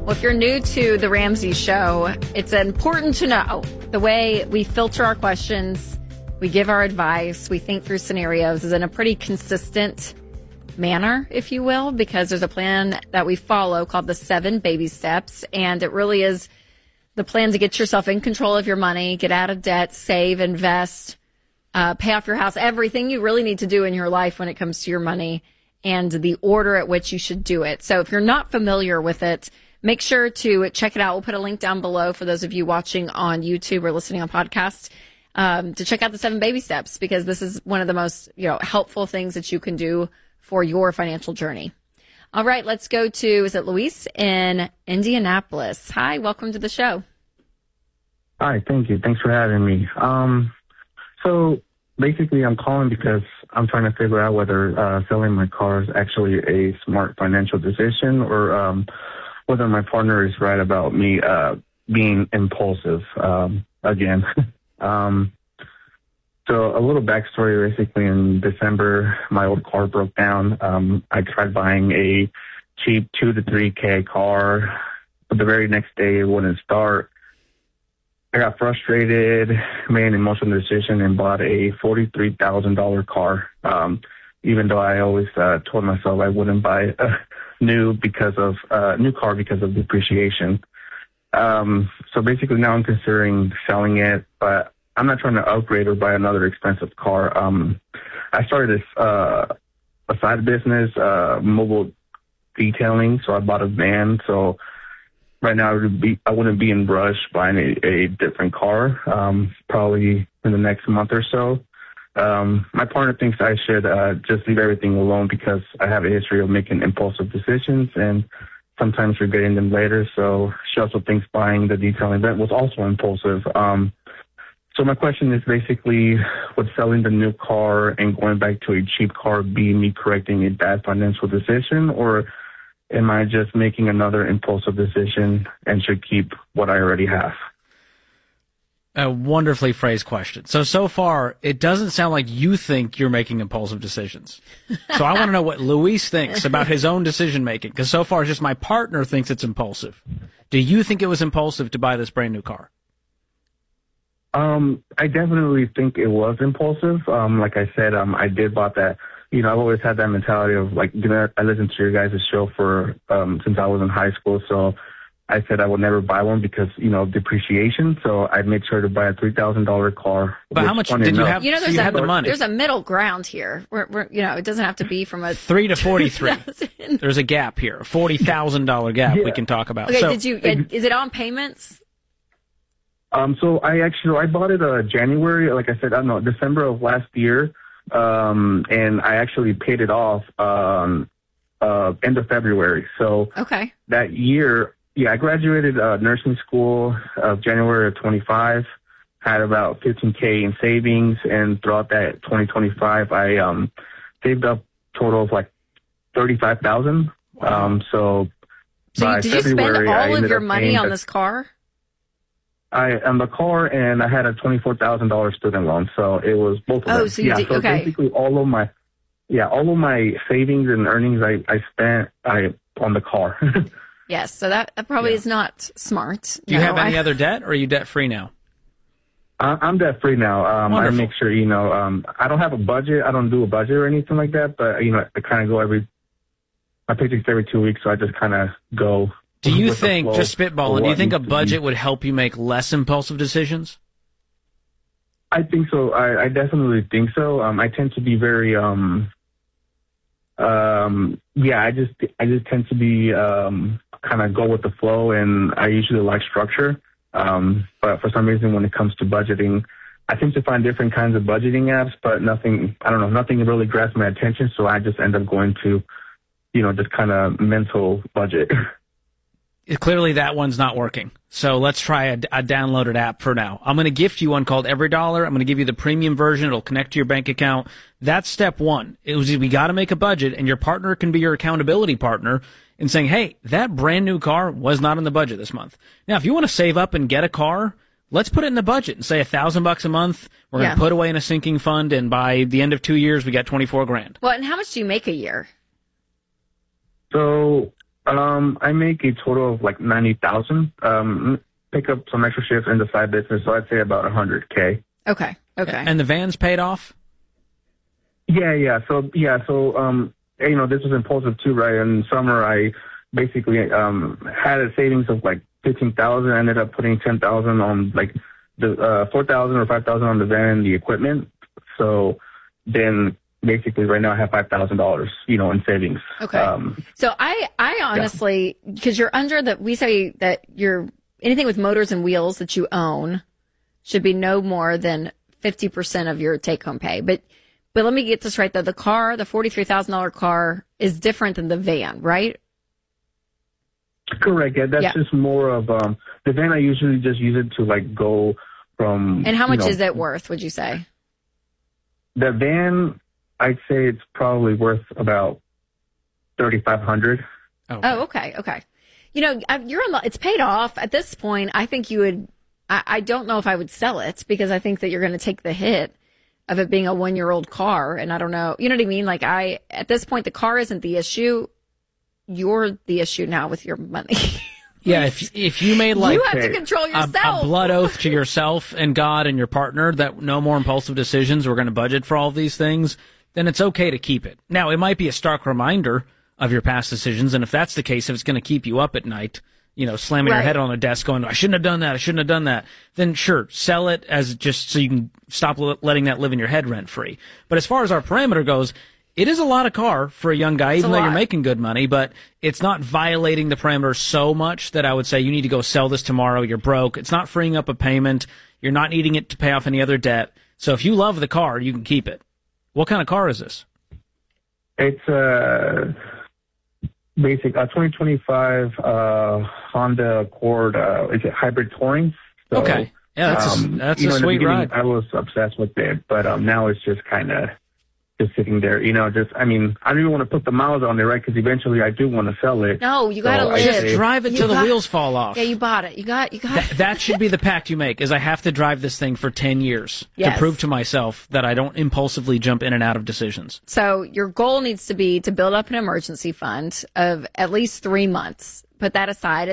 Well, if you're new to the Ramsey Show, it's important to know the way we filter our questions, we give our advice, we think through scenarios is in a pretty consistent manner, if you will, because there's a plan that we follow called the 7 Baby Steps, and it really is the plan to get yourself in control of your money, get out of debt, save, invest, pay off your house, everything you really need to do in your life when it comes to your money, and the order at which you should do it. So if you're not familiar with it, make sure to check it out. We'll put a link down below for those of you watching on YouTube or listening on podcasts to check out the 7 Baby Steps, because this is one of the most helpful things that you can do for your financial journey. All right, let's go to, is it Luis in Indianapolis? Hi, welcome to the show. Hi, thank you. Thanks for having me. So basically I'm calling because I'm trying to figure out whether selling my car is actually a smart financial decision, or whether my partner is right about me being impulsive again. So a little backstory, basically in December, my old car broke down. I tried buying a cheap 2 to 3K car, but the very next day it wouldn't start. I got frustrated, made an emotional decision, and bought a $43,000 car. Even though I always told myself I wouldn't buy a new car because of depreciation. So basically now I'm considering selling it, but I'm not trying to upgrade or buy another expensive car. I started this a side business, mobile detailing, so I bought a van. So right now I wouldn't be in rush buying a different car, probably in the next month or so. My partner thinks I should just leave everything alone because I have a history of making impulsive decisions and sometimes regretting them later. So she also thinks buying the detailing event was also impulsive. So my question is basically, would selling the new car and going back to a cheap car be me correcting a bad financial decision, or am I just making another impulsive decision and should keep what I already have? A wonderfully phrased question. So far, it doesn't sound like you think you're making impulsive decisions. So I want to know what Luis thinks about his own decision-making, because so far it's just my partner thinks it's impulsive. Do you think it was impulsive to buy this brand new car? I definitely think it was impulsive. Like I said, I did bought that. I've always had that mentality of I listened to your guys' show for since I was in high school. So I said I would never buy one because, depreciation. So I made sure to buy a $3,000 car. But how much did you have? There's the money. There's a middle ground here. It doesn't have to be from a 3 to 43. There's a gap here, a $40,000 gap we can talk about. Okay, so, is it on payments? So I bought it January, like I said, December of last year. And I actually paid it off end of February. So okay. That year, I graduated nursing school of January of 25, had about $15K in savings, and throughout that 2025, I saved up total of like $35,000. Wow. So did you spend all of your money on this car? On the car, and I had a $24,000 student loan, so it was both of them. Oh, so you did, so okay. Basically all of my savings and earnings I spent on the car. Yes, so that probably is not smart. Do you have any other debt, or are you debt free now? I'm debt free now. I make sure I don't have a budget. I don't do a budget or anything like that, but I kind of go my paycheck's every 2 weeks, so I just kind of go. Do you think, just spitballing, do you think a budget would help you make less impulsive decisions? I think so. I definitely think so. I tend to be very, I just tend to be, kind of go with the flow, and I usually like structure. But for some reason, when it comes to budgeting, I tend to find different kinds of budgeting apps, but nothing really grabs my attention. So I just end up going to, just kind of mental budget. Clearly that one's not working. So let's try a downloaded app for now. I'm going to gift you one called Every Dollar. I'm going to give you the premium version. It'll connect to your bank account. That's step one. We got to make a budget, and your partner can be your accountability partner in saying, hey, that brand new car was not in the budget this month. Now, if you want to save up and get a car, let's put it in the budget and say $1,000 a month. We're going to put away in a sinking fund, and by the end of 2 years, we got $24,000. Well, and how much do you make a year? So, I make a total of like 90,000. Pick up some extra shifts in the side business, so I'd say about 100K. Okay. And the van's paid off? Yeah. So, this was impulsive too, right? In summer, I basically had a savings of like 15,000. I ended up putting 10,000 on like the 4,000 or 5,000 on the van and the equipment. So then basically right now I have $5,000, in savings. Okay. So I honestly, because you're under we say that anything with motors and wheels that you own should be no more than 50% of your take home pay. But let me get this right though. The $43,000 car is different than the van, right? Correct. Yeah, that's just more of the van. I usually just use it to like go from. And how much is it worth? Would you say? The van, I'd say it's probably worth about $3,500. Okay. It's paid off at this point. I think you would. I don't know if I would sell it because I think that you're going to take the hit of it being a 1-year-old car, and I don't know. You know what I mean? Like at this point, the car isn't the issue. You're the issue now with your money. Yeah, if you made like you have to control yourself. A blood oath to yourself and God and your partner that no more impulsive decisions, we're going to budget for all of these things, then it's okay to keep it. Now, it might be a stark reminder of your past decisions, and if that's the case, if it's going to keep you up at night, slamming your head on a desk going, I shouldn't have done that, then sure, sell it as just so you can stop letting that live in your head rent free. But as far as our parameter goes, it is a lot of car for a young guy, even though you're making good money, but it's not violating the parameters so much that I would say you need to go sell this tomorrow. You're broke. It's not freeing up a payment. You're not needing it to pay off any other debt. So if you love the car, you can keep it. What kind of car is this? It's a basic 2025 Honda Accord. Is it hybrid touring? So, okay. Yeah, that's a sweet ride. I was obsessed with it, but now it's just kind of just sitting there, I don't even want to put the miles on there, right? Because eventually I do want to sell it. No, you got to live. Just drive it till the wheels fall off. Yeah, you bought it. You got. That should be the pact you make. Is I have to drive this thing for 10 years to prove to myself that I don't impulsively jump in and out of decisions. So your goal needs to be to build up an emergency fund of at least 3 months. Put that aside.